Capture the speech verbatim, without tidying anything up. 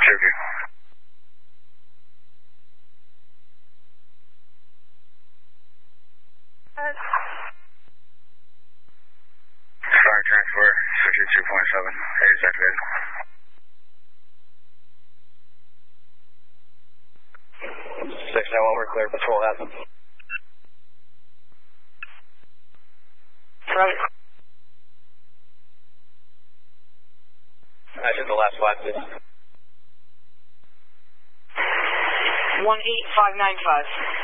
serve you. Fire transport, fifty-two point seven, is activated. six nine one, we're clear, patrol happens. Right. I did the last flight, please. one eight five nine five.